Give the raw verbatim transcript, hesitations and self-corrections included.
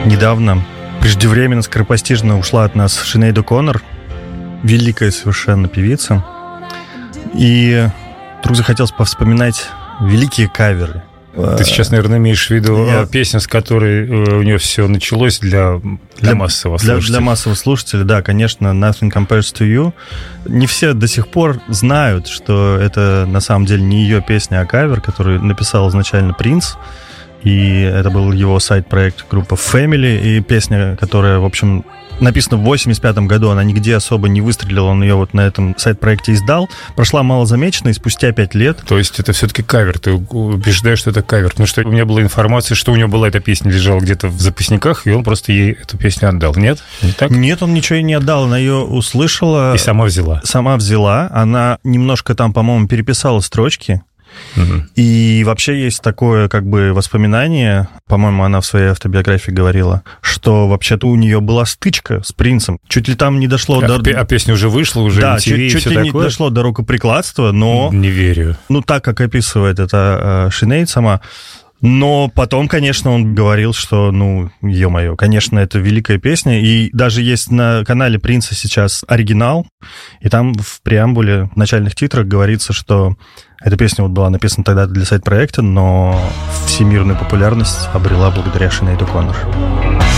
недавно преждевременно, скоропостижно ушла от нас Синейд О'Коннор, великая совершенно певица. И вдруг захотелось повспоминать великие каверы. Ты сейчас, наверное, имеешь в виду Я... песню, с которой у нее все началось для, для, для массового для, слушателя. Для массового слушателя, да, конечно, Nothing Compares to You. Не все до сих пор знают, что это на самом деле не ее песня, а кавер, который написал изначально Принц. И это был его сайт-проект группа Family. И песня, которая, в общем, написана в восемьдесят пятом году, она нигде особо не выстрелила, он ее вот на этом сайт-проекте издал. Прошла малозамеченно, и спустя пять лет... То есть это все-таки кавер, ты убеждаешь, что это кавер. Потому что у меня была информация, что у него была эта песня, лежала где-то в записниках, и он просто ей эту песню отдал. Нет? Не так? Нет, он ничего и не отдал, она ее услышала... И сама взяла. Сама взяла. Она немножко там, по-моему, переписала строчки. Угу. И вообще есть такое как бы воспоминание, по-моему, она в своей автобиографии говорила, что вообще-то у нее была стычка с Принцем. Чуть ли там не дошло а, до... А песня уже вышла, уже да, эм ти ви чуть, и чуть все ли такое? не дошло до рукоприкладства, но... Не верю. Ну, так, как описывает это Синейд сама. Но потом, конечно, он говорил, что, ну, ё-моё, конечно, это великая песня. И даже есть на канале Принца сейчас оригинал, и там в преамбуле, в начальных титрах говорится, что эта песня вот была написана тогда для сайт-проекта, но всемирную популярность обрела благодаря Синейд О'Коннор.